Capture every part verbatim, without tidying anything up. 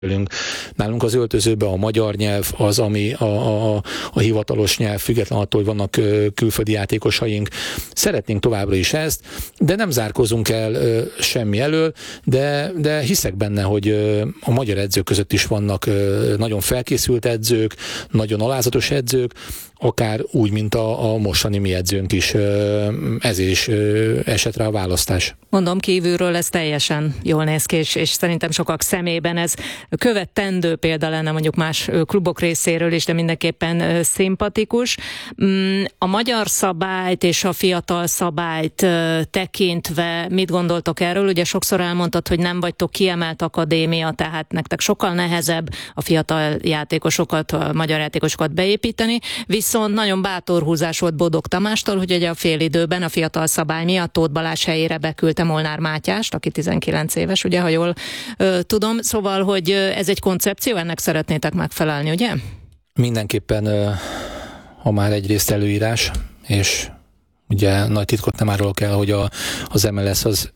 Nálunk az öltözőben a magyar nyelv az, ami a, a, a hivatalos nyelv, független attól, hogy vannak külföldi játékosaink. Szeretnénk továbbra is ezt, de nem zárkozunk el semmi elől, de, de hiszek benne, hogy a magyar edzők között is vannak nagyon felkészült edzők, nagyon alázatos edzők, akár úgy, mint a, a mostani mi edzőnk is. Ezért is esett rá a választás. Mondom, kívülről ez teljesen jól néz ki, és, és szerintem sokak szemében ez követendő példa lenne mondjuk más klubok részéről is, de mindenképpen szimpatikus. A magyar szabályt és a fiatal szabályt tekintve mit gondoltok erről? Ugye sokszor elmondtad, hogy nem vagytok kiemelt akadémia, tehát nektek sokkal nehezebb a fiatal játékosokat, a magyar játékosokat beépíteni, viszont nagyon bátor húzás volt Bodog Tamástól, hogy ugye a félidőben a fiatal szabály miatt Tóth Balázs helyére beküldte Molnár Mátyást, aki tizenkilenc éves, ugye, ha jól ö, tudom. Szóval, hogy ez egy koncepció, ennek szeretnétek megfelelni, ugye? Mindenképpen, ö, ha már egyrészt előírás, és ugye nagy titkot nem árulok el, hogy a, az em el es az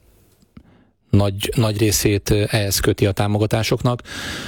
nagy, nagy részét ehhez köti a támogatásoknak,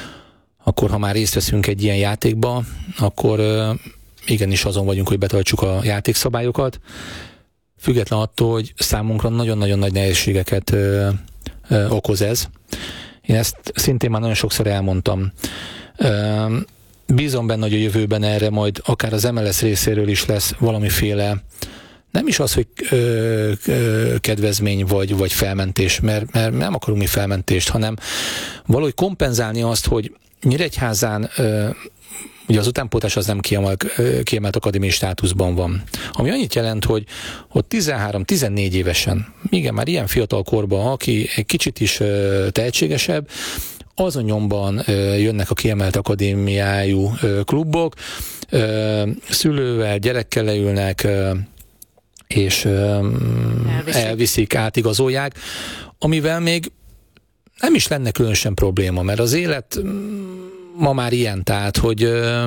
akkor ha már részt veszünk egy ilyen játékba, akkor ö, igenis azon vagyunk, hogy betartsuk a játékszabályokat, független attól, hogy számunkra nagyon-nagyon nagy nehézségeket ö, ö, okoz ez. Én ezt szintén már nagyon sokszor elmondtam. Ö, bízom benne, hogy a jövőben erre majd akár az em el es részéről is lesz valamiféle, nem is az, hogy ö, ö, kedvezmény vagy, vagy felmentés, mert, mert nem akarunk mi felmentést, hanem valahogy kompenzálni azt, hogy Nyíregyházán ö, ugye az utánpótlás az nem kiemelt, kiemelt akadémiai státuszban van. Ami annyit jelent, hogy ott tizenhárom-tizennégy évesen, igen, már ilyen fiatal korban, aki egy kicsit is tehetségesebb, azon nyomban jönnek a kiemelt akadémiájú klubok, szülővel, gyerekkel leülnek, és elviszik, elviszik átigazolják, amivel még nem is lenne különösen probléma, mert az élet ma már ilyen, tehát, hogy ö,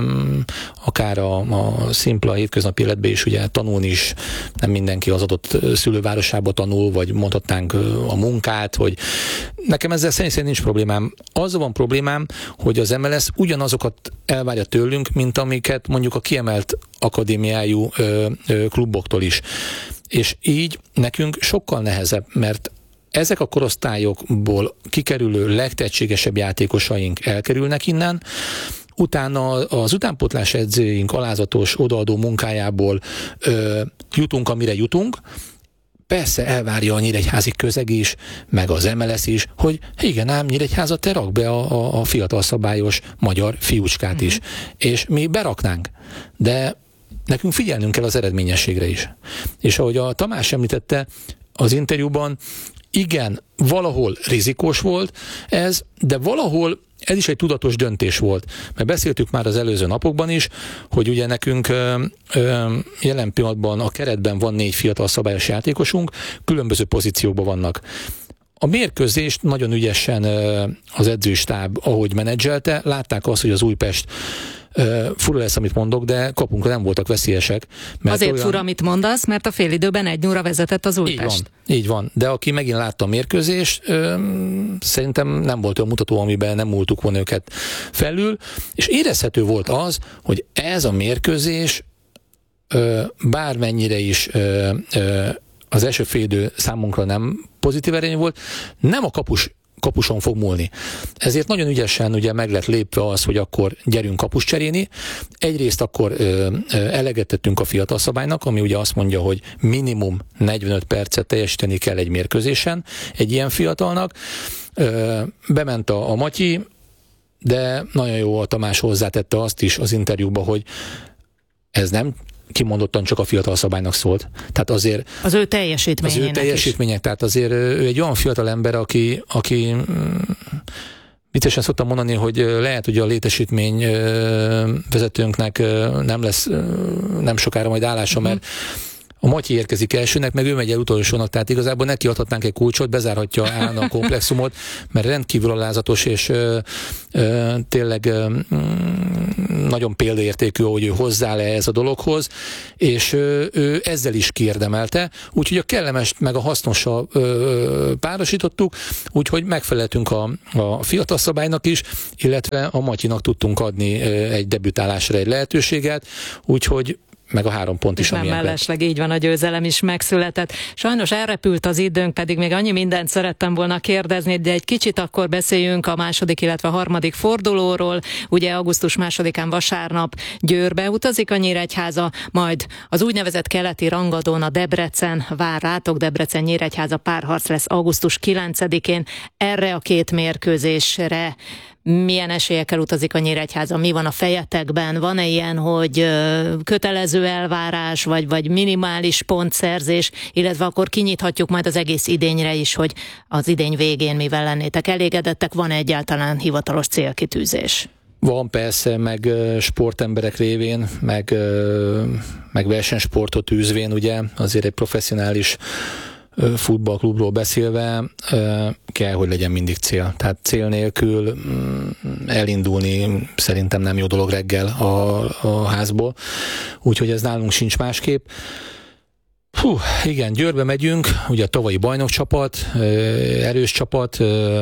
akár a, a szimpla hétköznapi életben is ugye tanulni is nem mindenki az adott szülővárosába tanul, vagy mondhatnánk a munkát, hogy nekem ezzel szerint nincs problémám. Azzal van problémám, hogy az em el es ugyanazokat elvárja tőlünk, mint amiket mondjuk a kiemelt akadémiájú ö, ö, kluboktól is. És így nekünk sokkal nehezebb, mert ezek a korosztályokból kikerülő legtehetségesebb játékosaink elkerülnek innen, utána az utánpótlás edzőink alázatos, odaadó munkájából ö, jutunk, amire jutunk. Persze elvárja a nyíregyházi közeg is, meg az em el es is, hogy igen ám, Nyíregyháza, te rak be a, a, a fiatal szabályos magyar fiúcskát mm-hmm. is. És mi beraknánk, de nekünk figyelnünk kell az eredményességre is. És ahogy a Tamás említette az interjúban, igen, valahol rizikós volt ez, de valahol ez is egy tudatos döntés volt. Mert beszéltük már az előző napokban is, hogy ugye nekünk ö, ö, jelen pillanatban a keretben van négy fiatal szabályos játékosunk, különböző pozíciókban vannak. A mérkőzést nagyon ügyesen ö, az edzőstáb, ahogy menedzselte, látták azt, hogy az Újpest Uh, fura lesz, amit mondok, de kapunkra nem voltak veszélyesek. Mert Azért olyan... fura, amit mondasz, mert a félidőben egy nulla vezetett az Újpest. Így van, így van. De aki megint látta a mérkőzést, uh, szerintem nem volt olyan mutató, amiben nem múltuk volna őket felül, és érezhető volt az, hogy ez a mérkőzés uh, bármennyire is uh, uh, az első félidő számunkra nem pozitív eredmény volt, nem a kapus kapuson fog múlni. Ezért nagyon ügyesen ugye meg lett lépve az, hogy akkor gyerünk kapust cserélni. Egyrészt akkor ö, ö, eleget tettünk a fiatal szabálynak, ami ugye azt mondja, hogy minimum negyvenöt percet teljesíteni kell egy mérkőzésen egy ilyen fiatalnak. Ö, bement a, a Matyi, de nagyon jó, a Tamás hozzátette azt is az interjúba, hogy ez nem kimondottan csak a fiatal szabálynak szólt. Tehát azért az ő teljesítményének Az ő teljesítmények, is. Tehát azért ő egy olyan fiatal ember, aki, aki viccesen szoktam mondani, hogy lehet, hogy a létesítmény vezetőnknek nem lesz nem sokára majd állása, uh-huh. mert a Matyi érkezik elsőnek, meg ő megy el utolsónak, tehát igazából neki adhatnánk egy kulcsot, bezárhatja állna a komplexumot, mert rendkívül alázatos, és ö, ö, tényleg ö, nagyon példaértékű, hogy ő hozzá le ez a dologhoz, és ö, ő ezzel is kiérdemelte, úgyhogy a kellemes meg a hasznossal ö, párosítottuk, úgyhogy megfeleltünk a, a fiatal szabálynak is, illetve a Matyinak tudtunk adni ö, egy debütálásra egy lehetőséget, úgyhogy meg a három pont is, ami nem mellesleg, így van, a győzelem is megszületett. Sajnos elrepült az időnk, pedig még annyi mindent szerettem volna kérdezni, de egy kicsit akkor beszéljünk a második, illetve a harmadik fordulóról. Ugye augusztus másodikán vasárnap Győrbe utazik a Nyíregyháza, majd az úgynevezett keleti rangadón a Debrecen vár rátok. Debrecen-Nyíregyháza párharc lesz augusztus kilencedikén. Erre a két mérkőzésre milyen esélyekkel utazik a Nyíregyháza? Mi van a fejetekben? Van-e ilyen, hogy kötelező elvárás, vagy, vagy minimális pontszerzés, illetve akkor kinyithatjuk majd az egész idényre is, hogy az idény végén mivel lennétek elégedettek? Van-e egyáltalán hivatalos célkitűzés? Van persze, meg sportemberek révén, meg, meg versenysportot űzvén, ugye, azért egy professzionális futballklubról beszélve kell, hogy legyen mindig cél. Tehát cél nélkül elindulni szerintem nem jó dolog reggel a, a házból. Úgyhogy ez nálunk sincs másképp. Hú, igen, Győrbe megyünk, ugye a tavalyi bajnokcsapat, erős csapat,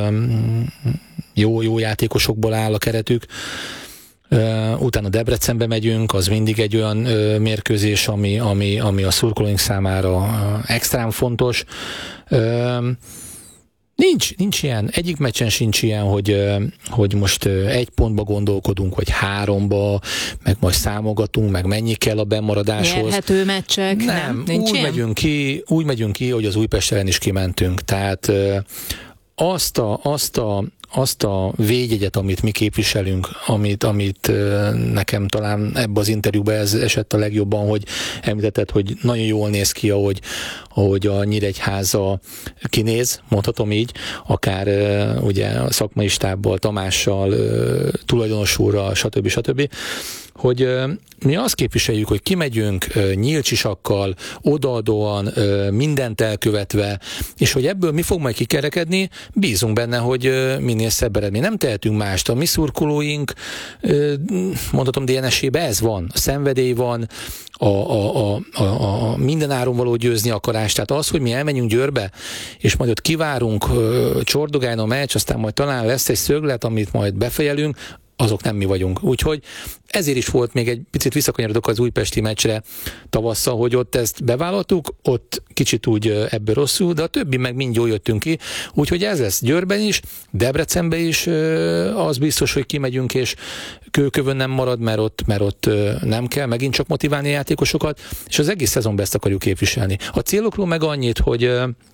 jó, jó játékosokból áll a keretük. Uh, utána Debrecenbe megyünk, az mindig egy olyan uh, mérkőzés, ami, ami, ami a szurkolóink számára uh, extrán fontos. Uh, nincs, nincs ilyen, egyik meccsen sincs ilyen, hogy, uh, hogy most uh, egy pontba gondolkodunk, vagy háromba, meg majd számogatunk, meg mennyi kell a bennmaradáshoz. Nyerhető meccsek? Nem, nem úgy, megyünk ki, úgy megyünk ki, hogy az Újpest ellen is kimentünk. Tehát uh, azt a, azt a azt a védjegyet, amit mi képviselünk, amit, amit nekem talán ebbe az interjúban ez esett a legjobban, hogy említetted, hogy nagyon jól néz ki, ahogy, ahogy a Nyíregyháza kinéz, mondhatom így, akár ugye a szakmai stábbal, Tamással, tulajdonos úrral, stb. stb., hogy mi azt képviseljük, hogy kimegyünk nyílt sisakkal, odaadóan, mindent elkövetve, és hogy ebből mi fog majd kikerekedni, bízunk benne, hogy minél szebb eredmény. Nem tehetünk mást. A mi szurkolóink, mondhatom, dé en es-ébe ez van. A szenvedély van, a, a, a, a, a minden áron való győzni akarás. Tehát az, hogy mi elmenjünk Győrbe, és majd ott kivárunk, csordogáljon a meccs, aztán majd talán lesz egy szöglet, amit majd befejelünk, azok nem mi vagyunk. Úgyhogy ezért is volt még egy picit visszakanyarodok az újpesti meccsre tavasszal, hogy ott ezt bevállaltuk, ott kicsit úgy ebből rosszul, de a többi meg mind jól jöttünk ki. Úgyhogy ez lesz Győrben is, Debrecenben is, az biztos, hogy kimegyünk, és kőkövön nem marad, mert ott, mert ott nem kell megint csak motiválni a játékosokat, és az egész szezonban ezt akarjuk képviselni. A célokról meg annyit, hogy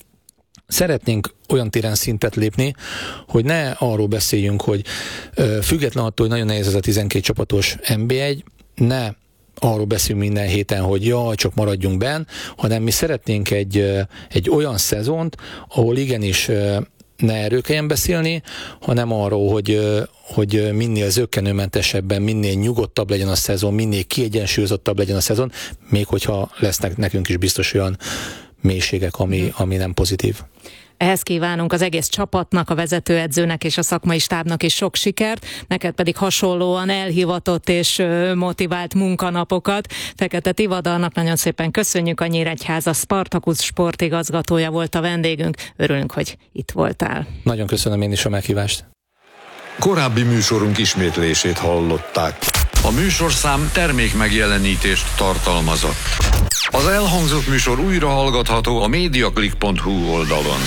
szeretnénk olyan téren szintet lépni, hogy ne arról beszéljünk, hogy független attól, hogy nagyon nehéz ez a tizenkét csapatos en bé egy, ne arról beszélünk minden héten, hogy jaj, csak maradjunk benn, hanem mi szeretnénk egy, egy olyan szezont, ahol igenis ne erről kelljen beszélni, hanem arról, hogy, hogy minél zökkenőmentesebben, minél nyugodtabb legyen a szezon, minél kiegyensúlyozottabb legyen a szezon, még hogyha lesznek nekünk is biztos olyan mélységek, ami, ami nem pozitív. Ehhez kívánunk az egész csapatnak, a vezetőedzőnek és a szakmai stábnak is sok sikert, neked pedig hasonlóan elhivatott és motivált munkanapokat. Fekete Tivadar-nak nagyon szépen köszönjük, a Nyíregyháza Spartacus sportigazgatója volt a vendégünk. Örülünk, hogy itt voltál. Nagyon köszönöm én is a meghívást. Korábbi műsorunk ismétlését hallották. A műsorszám termék megjelenítést tartalmazott. Az elhangzott műsor újra hallgatható a mediaclick pont hu oldalon.